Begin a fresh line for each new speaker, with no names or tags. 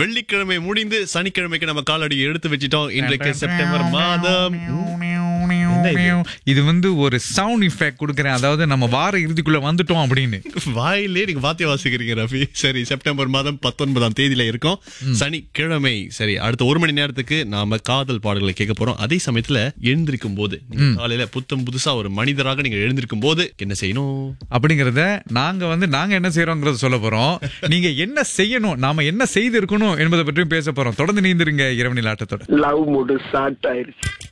வெள்ளிக்கிழமை முடிந்து சனிக்கிழமைக்கு நம்ம காலடி எடுத்து வச்சிட்டோம். இன்றைக்கு செப்டம்பர் மாதம்.
இது ஒரு சவுண்ட் எஃபெக்ட் கொடுக்கறேன், அதாவது நம்ம வார இறுதிக்குள்ள வந்துட்டோம் அப்படின்னு.
வாயிலே நீங்க வாத்திய வாசிக்கிறீங்க ரஃபி. சரி, செப்டம்பர் மாதம் 19ஆம் தேதியில இருக்கும், சனிக்கிழமை. சரி, அடுத்த 1 மணி நேரத்துக்கு நாம காதல் பாடல்களை கேட்க போறோம். அதே சமயத்துல எழுந்திருக்கும் போது, காலையில புதுசா ஒரு மனிதராக நீங்க எழுந்திருக்கும் போது என்ன செய்யணும்
அப்படிங்கறத நாங்க என்ன செய்யறோங்கிறத சொல்ல போறோம். நீங்க என்ன செய்யணும், நாம என்ன செய்து இருக்கணும் என்பதை பற்றியும் பேச போறோம். தொடர்ந்து நீந்திருங்க இரவு நில ஆட்டத்தோட.
லவ் மூடு ஸ்டார்ட் ஆயிருச்சு.